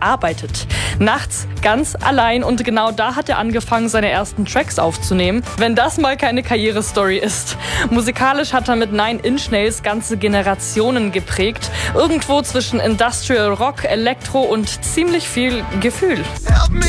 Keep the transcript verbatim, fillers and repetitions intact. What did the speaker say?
gearbeitet. Nachts ganz allein und genau da hat er angefangen, seine ersten Tracks aufzunehmen. Wenn das mal keine Karrierestory ist. Musikalisch hat er mit Nine Inch Nails ganze Generationen geprägt. Irgendwo zwischen Industrial Rock, Elektro und ziemlich viel Gefühl. Ja.